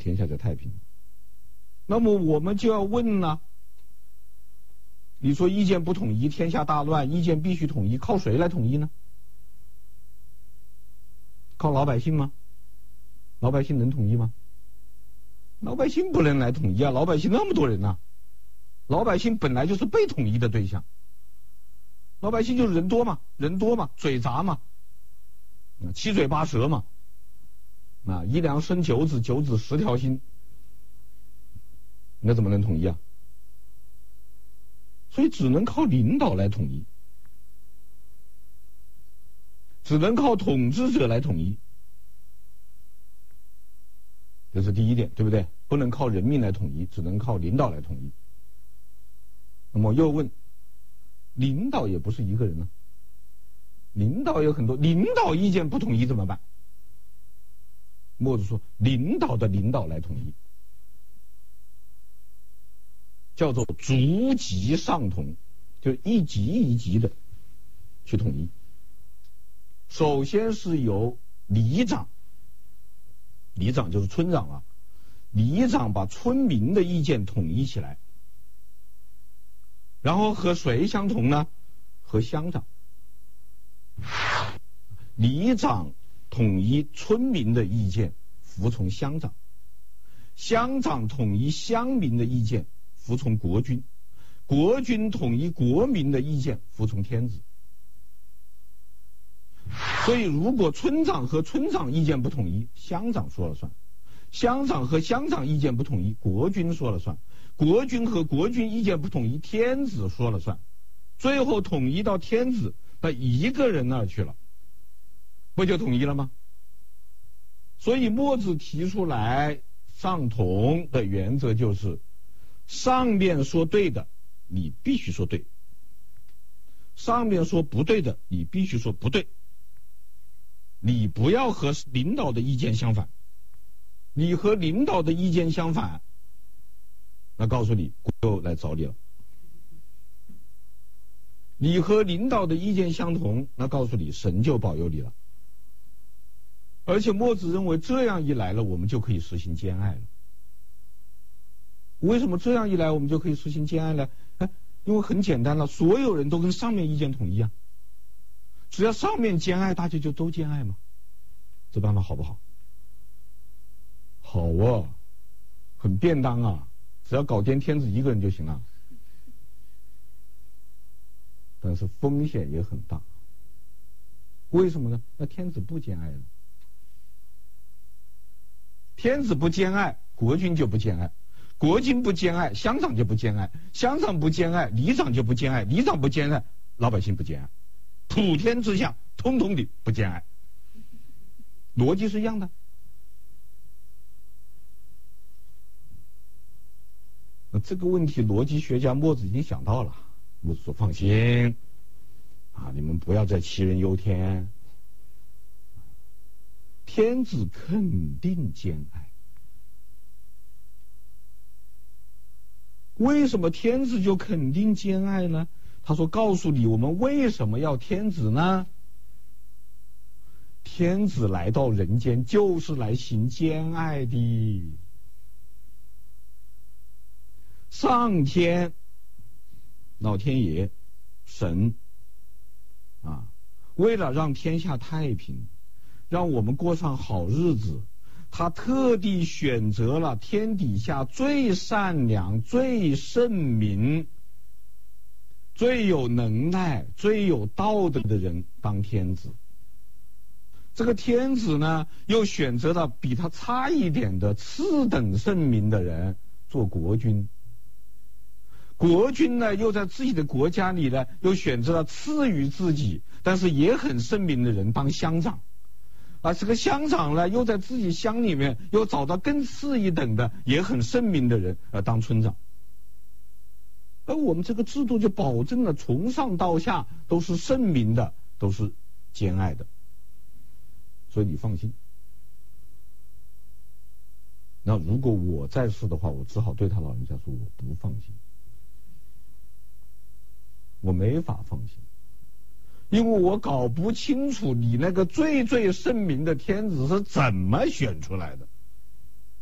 天下就太平。那么我们就要问呢，你说意见不统一，天下大乱，意见必须统一，靠谁来统一呢？靠老百姓吗？老百姓能统一吗？老百姓不能来统一啊！老百姓那么多人啊，老百姓本来就是被统一的对象。老百姓就是人多嘛，嘴杂嘛，七嘴八舌嘛，一两生九子，九子十条心，那怎么能统一啊？所以只能靠领导来统一，只能靠统治者来统一。这是第一点，对不对？不能靠人民来统一，只能靠领导来统一。那么又问，领导也不是一个人呢，领导有很多，领导意见不统一怎么办？墨子说，领导的领导来统一，叫做逐级上统，就一级一级的去统一。首先是由里长，里长就是村长啊，里长把村民的意见统一起来，然后和谁相同呢？和乡长。里长统一村民的意见，服从乡长；乡长统一乡民的意见，服从国君；国君统一国民的意见，服从天子。所以如果村长和村长意见不统一，乡长说了算；乡长和乡长意见不统一，国君说了算；国君和国君意见不统一，天子说了算。最后统一到天子那一个人那儿去了，不就统一了吗？所以墨子提出来上统的原则就是，上面说对的你必须说对，上面说不对的你必须说不对。你不要和领导的意见相反，你和领导的意见相反，那告诉你就来找你了。你和领导的意见相同，那告诉你神就保佑你了。而且墨子认为这样一来了，我们就可以实行兼爱了。为什么这样一来我们就可以实行兼爱呢？因为很简单了，所有人都跟上面意见统一啊，只要上面兼爱，大家就都兼爱嘛。这办法好不好？好啊，很便当啊，只要搞掂天子一个人就行了。但是风险也很大。为什么呢？那天子不兼爱了，天子不兼爱，国君就不兼爱，国君不兼爱，乡长就不兼爱，乡长不兼爱，里长就不兼爱，里长不兼爱，老百姓不兼爱，普天之下通通的不兼爱，逻辑是一样的。那这个问题逻辑学家墨子已经想到了。墨子说放心啊，你们不要再杞人忧天，天子肯定兼爱。为什么天子就肯定兼爱呢？他说告诉你我们为什么要天子呢？天子来到人间就是来行兼爱的。上天老天爷神为了让天下太平，让我们过上好日子，他特地选择了天底下最善良、最圣明、最有能耐、最有道德的人当天子。这个天子呢，又选择了比他差一点的次等圣明的人做国君。国君呢，又在自己的国家里呢，又选择了次于自己但是也很圣明的人当乡长。这个乡长呢，又在自己乡里面又找到更次一等的也很圣明的人当村长。而我们这个制度就保证了从上到下都是圣明的，都是兼爱的。所以你放心。那如果我在世的话，我只好对他老人家说我不放心，我没法放心，因为我搞不清楚你那个最最圣明的天子是怎么选出来的。